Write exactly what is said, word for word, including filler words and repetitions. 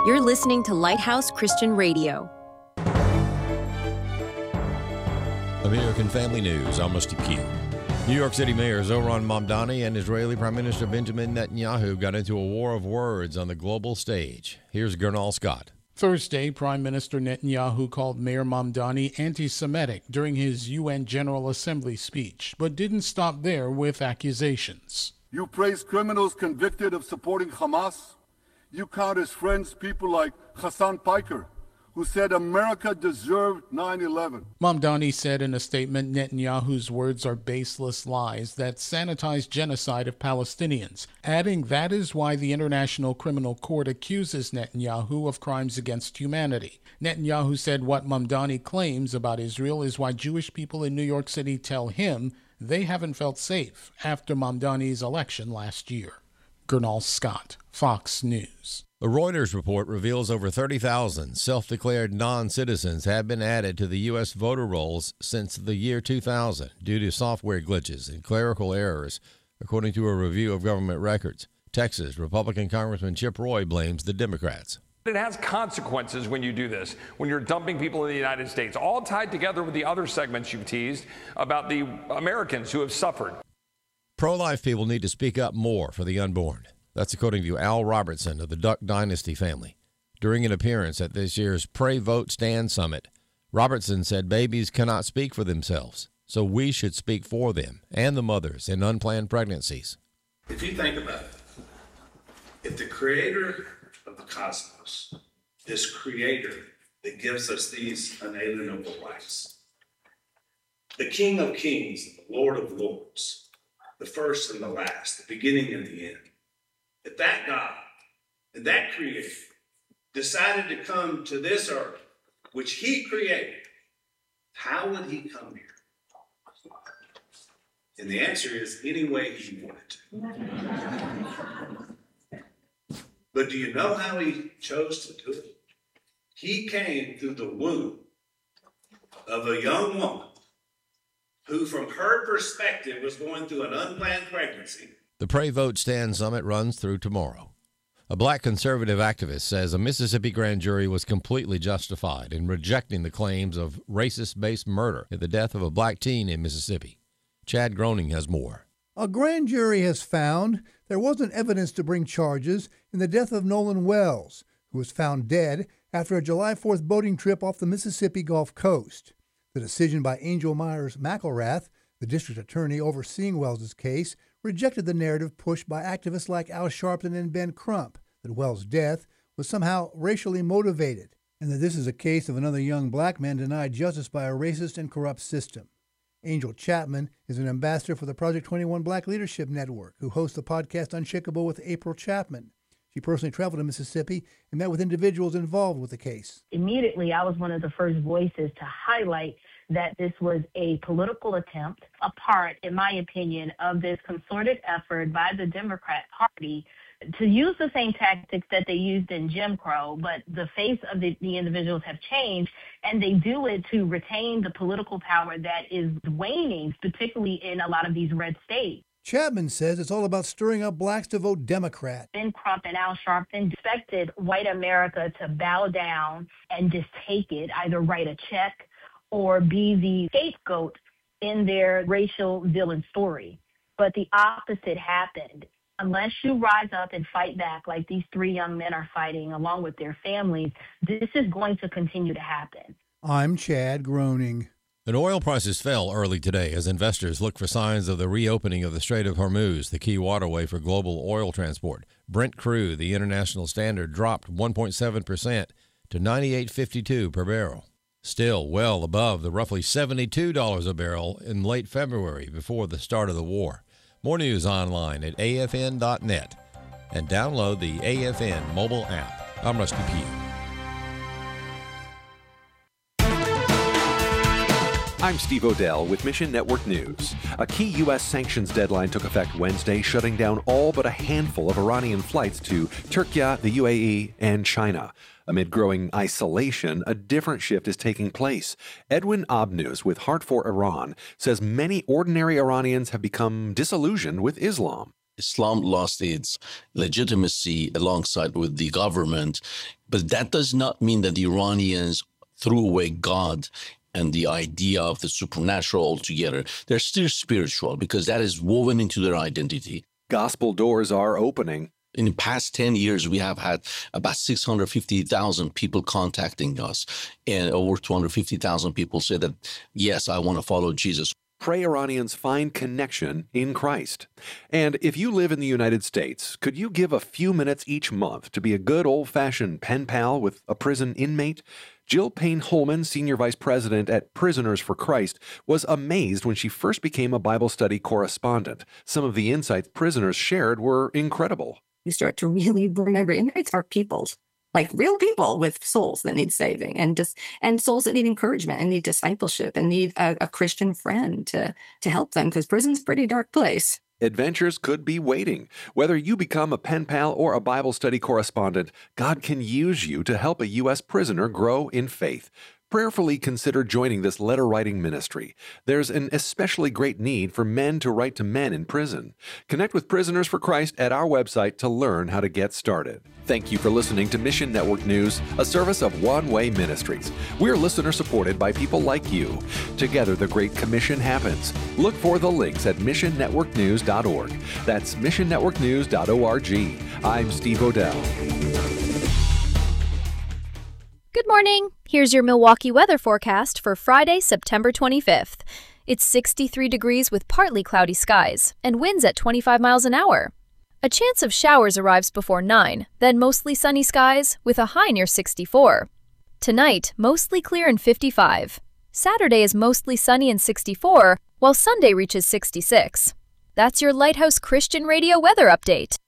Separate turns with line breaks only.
You're listening to Lighthouse Christian Radio.
American Family News, I'm Rusty Pugh. New York City Mayor Zohran Mamdani and Israeli Prime Minister Benjamin Netanyahu got into a war of words on the global stage. Here's Gernal Scott.
Thursday, Prime Minister Netanyahu called Mayor Mamdani anti-Semitic during his U N General Assembly speech, but didn't stop there with accusations.
You praise criminals convicted of supporting Hamas. You count as friends people like Hassan Piker, who said America deserved nine eleven.
Mamdani said in a statement Netanyahu's words are baseless lies that sanitize genocide of Palestinians, adding that is why the International Criminal Court accuses Netanyahu of crimes against humanity. Netanyahu said what Mamdani claims about Israel is why Jewish people in New York City tell him they haven't felt safe after Mamdani's election last year. Gernal Scott, Fox News.
A Reuters report reveals over thirty thousand self-declared non-citizens have been added to the U S voter rolls since the year two thousand due to software glitches and clerical errors, according to a review of government records. Texas Republican Congressman Chip Roy blames the Democrats.
It has consequences when you do this, when you're dumping people in the United States, all tied together with the other segments you've teased about the Americans who have suffered.
Pro-life people need to speak up more for the unborn. That's according to Al Robertson of the Duck Dynasty family. During an appearance at this year's Pray Vote Stand Summit, Robertson said babies cannot speak for themselves, so we should speak for them and the mothers in unplanned pregnancies.
If you think about it, if the creator of the cosmos, this creator that gives us these unalienable rights, the King of Kings, the Lord of Lords, the first and the last, the beginning and the end. If that God and that creator decided to come to this earth, which he created, how would he come here? And the answer is any way he wanted to. But do you know how he chose to do it? He came through the womb of a young woman who, from her perspective, was going through an unplanned pregnancy.
The Pray Vote Stand Summit runs through tomorrow. A black conservative activist says a Mississippi grand jury was completely justified in rejecting the claims of racist-based murder in the death of a black teen in Mississippi. Chad Groening has more.
A grand jury has found there wasn't evidence to bring charges in the death of Nolan Wells, who was found dead after a July fourth boating trip off the Mississippi Gulf Coast. The decision by Angel Myers McElrath, the district attorney overseeing Wells' case, rejected the narrative pushed by activists like Al Sharpton and Ben Crump that Wells' death was somehow racially motivated, and that this is a case of another young black man denied justice by a racist and corrupt system. Angel Chapman is an ambassador for the Project twenty-one Black Leadership Network, who hosts the podcast Unshakable with April Chapman. She personally traveled to Mississippi and met with individuals involved with the case.
Immediately, I was one of the first voices to highlight that this was a political attempt, a part, in my opinion, of this concerted effort by the Democrat Party to use the same tactics that they used in Jim Crow, but the face of the, the individuals have changed, and they do it to retain the political power that is waning, particularly in a lot of these red states.
Chapman says it's all about stirring up blacks to vote Democrat.
Ben Crump and Al Sharpton expected white America to bow down and just take it, either write a check or be the scapegoat in their racial villain story. But the opposite happened. Unless you rise up and fight back like these three young men are fighting along with their families, this is going to continue to happen.
I'm Chad Groening.
And oil prices fell early today as investors look for signs of the reopening of the Strait of Hormuz, the key waterway for global oil transport. Brent crude, the international standard, dropped one point seven percent to ninety-eight fifty-two per barrel. Still well above the roughly seventy-two dollars a barrel in late February before the start of the war. More news online at A F N dot net and download the A F N mobile app. I'm Rusty Pugh.
I'm Steve Odell with Mission Network News. A key U S sanctions deadline took effect Wednesday, shutting down all but a handful of Iranian flights to Turkey, the U A E, and China. Amid growing isolation, a different shift is taking place. Edwin Obnus with Heart for Iran says many ordinary Iranians have become disillusioned with Islam.
Islam lost its legitimacy alongside with the government, but that does not mean that the Iranians threw away God and the idea of the supernatural altogether. They're still spiritual because that is woven into their identity.
Gospel doors are opening.
In the past ten years, we have had about six hundred fifty thousand people contacting us, and over two hundred fifty thousand people say that, yes, I want to follow Jesus.
Pray Iranians find connection in Christ. And if you live in the United States, could you give a few minutes each month to be a good old-fashioned pen pal with a prison inmate? Jill Payne-Holman, Senior Vice President at Prisoners for Christ, was amazed when she first became a Bible study correspondent. Some of the insights prisoners shared were incredible.
You start to really remember inmates are people, like real people with souls that need saving, and just and souls that need encouragement and need discipleship and need a, a Christian friend to to help them, because prison's a pretty dark place.
Adventures could be waiting. Whether you become a pen pal or a Bible study correspondent, God can use you to help a U S prisoner grow in faith. Prayerfully consider joining this letter-writing ministry. There's an especially great need for men to write to men in prison. Connect with Prisoners for Christ at our website to learn how to get started. Thank you for listening to Mission Network News, a service of One Way Ministries. We're listener-supported by people like you. Together, the Great Commission happens. Look for the links at mission network news dot org. That's mission network news dot org. I'm Steve Odell.
Good morning. Here's your Milwaukee weather forecast for Friday, September twenty-fifth. It's sixty-three degrees with partly cloudy skies and winds at twenty-five miles an hour. A chance of showers arrives before nine, then mostly sunny skies with a high near sixty-four. Tonight, mostly clear and fifty-five. Saturday is mostly sunny and sixty-four, while Sunday reaches sixty-six. That's your Lighthouse Christian Radio weather update.